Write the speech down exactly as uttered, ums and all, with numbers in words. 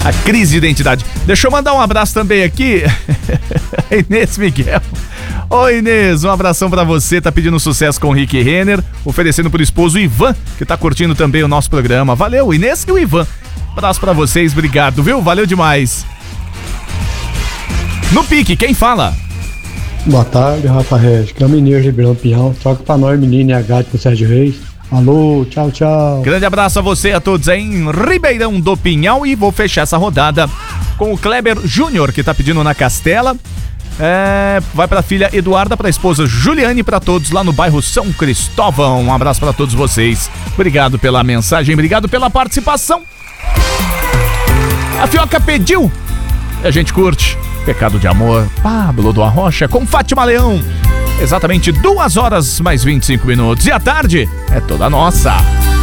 A crise de identidade. Deixa eu mandar um abraço também aqui. Inês Miguel. Oi, Inês, um abração pra você. Tá pedindo sucesso com o Rick Renner, oferecendo pro esposo Ivan, que tá curtindo também o nosso programa. Valeu, Inês e o Ivan. Abraço pra vocês, obrigado, viu? Valeu demais. No pique, quem fala? Boa tarde, Rafa Regis. Que é o Mineiro de Ribeirão Pinhal. Troca pra nós, menino, e a gata pro Sérgio Reis. Alô, tchau, tchau. Grande abraço a você e a todos aí em Ribeirão do Pinhal. E vou fechar essa rodada com o Kleber Júnior, que tá pedindo na Castela. É, vai pra filha Eduarda, pra esposa Juliane e pra todos lá no bairro São Cristóvão. Um abraço pra todos vocês. Obrigado pela mensagem, obrigado pela participação. A Fioca pediu e a gente curte Pecado de Amor, Pablo do Arrocha com Fátima Leão. Exatamente duas horas mais vinte e cinco minutos. E a tarde é toda nossa.